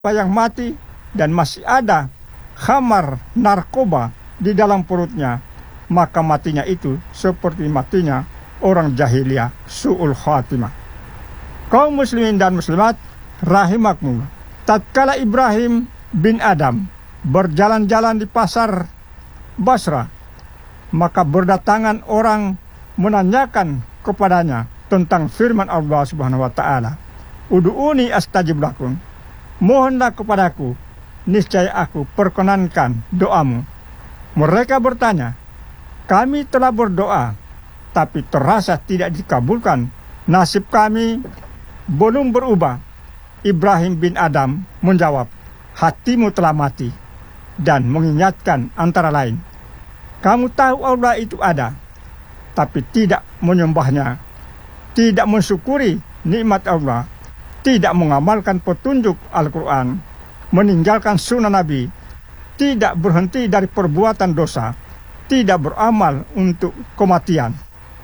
yang mati dan masih ada khamar narkoba di dalam perutnya, maka matinya itu seperti matinya orang jahiliyah su'ul khatimah. Kaum muslimin dan muslimat rahimakumullah, tatkala Ibrahim bin Adam berjalan-jalan di pasar Basra, maka berdatangan orang menanyakan kepadanya tentang firman Allah Subhanahu wa taala, "Ud'uni astajib lakum." Mohonlah kepadaku, niscaya aku perkenankan doamu. Mereka bertanya, "Kami telah berdoa, tapi terasa tidak dikabulkan. Nasib kami belum berubah." Ibrahim bin Adam menjawab, "Hatimu telah mati," dan mengingatkan antara lain, "Kamu tahu Allah itu ada, tapi tidak menyembahnya, tidak mensyukuri nikmat Allah, tidak mengamalkan petunjuk Al-Quran, meninggalkan sunnah Nabi, tidak berhenti dari perbuatan dosa, tidak beramal untuk kematian."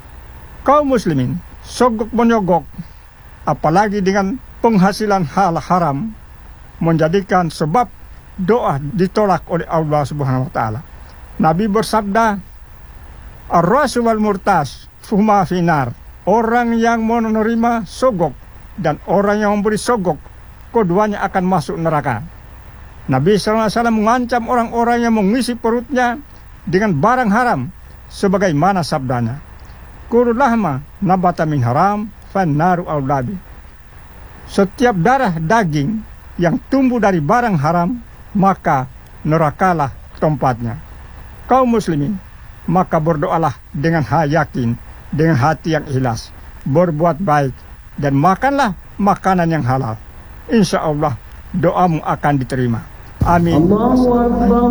Kaum muslimin sogok menyogok, apalagi dengan penghasilan hal haram, menjadikan sebab doa ditolak oleh Allah Subhanahu wa taala. Nabi bersabda, "Ar-rasu wal murtas fuhma finar." Orang yang menerima sogok dan orang yang memberi sogok, keduanya akan masuk neraka. Nabi SAW mengancam orang-orang yang mengisi perutnya dengan barang haram, sebagaimana sabdanya, "Kullu lahma nabata min haram fannaru aulabi." Setiap darah daging yang tumbuh dari barang haram, maka nerakalah tempatnya. Kaum muslimin, maka berdoalah dengan yakin, dengan hati yang ikhlas, berbuat baik, dan makanlah makanan yang halal. Insya Allah doamu akan diterima. Amin.